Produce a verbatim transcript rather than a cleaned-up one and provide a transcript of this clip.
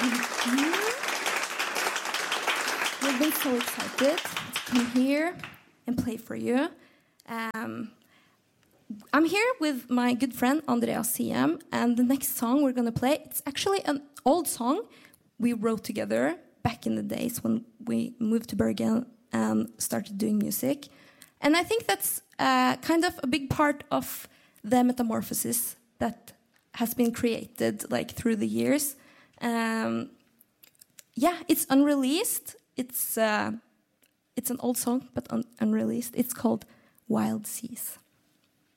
We've been so excited to come here and play for you. Um, I'm here with my good friend Andreas Siem, and the next song we're going to play, it's actually an old song we wrote together back in the days when we moved to Bergen and started doing music. And I think that's uh, kind of a big part of the metamorphosis that has been created like through the years. Um, yeah, it's unreleased. It's uh, it's an old song, but un- unreleased. It's called Wild Seas.